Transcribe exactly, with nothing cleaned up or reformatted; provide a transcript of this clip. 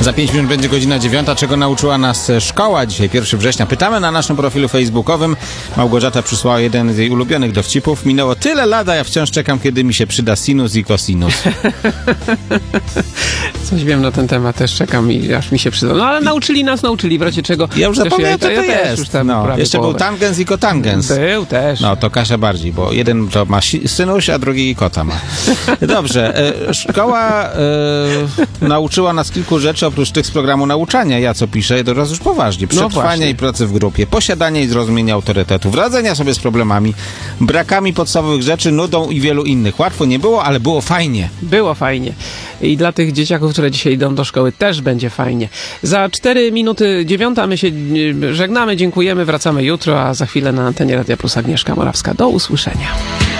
Za pięć minut będzie godzina dziewiąta. Czego nauczyła nas szkoła dzisiaj, pierwszego września? Pytamy na naszym profilu facebookowym. Małgorzata przysłała jeden z jej ulubionych dowcipów. Minęło tyle lat, a ja wciąż czekam, kiedy mi się przyda sinus i cosinus. Coś wiem na ten temat, też czekam i aż mi się przyda. No ale nauczyli nas, nauczyli, w razie czego... Ja już zapomniałem, co to ja jest. Już tam No, jeszcze połowę. był tangens i kotangens. Był też. No, to Kasia bardziej, bo jeden to ma si- synuś, a drugi kota ma. Dobrze. E, szkoła e, nauczyła nas kilku rzeczy, oprócz tych z programu nauczania. Ja co piszę, to raz już poważnie. Przetrwania No i pracy w grupie, posiadania i zrozumienia autorytetów, radzenia sobie z problemami, brakami podstawowych rzeczy, nudą i wielu innych. Łatwo nie było, ale było fajnie. Było fajnie. I dla tych dzieciaków, które dzisiaj idą do szkoły, też będzie fajnie. Za cztery minuty dziewiąta my się żegnamy, dziękujemy, wracamy jutro, a za chwilę na antenie Radia Plus Agnieszka Morawska. Do usłyszenia.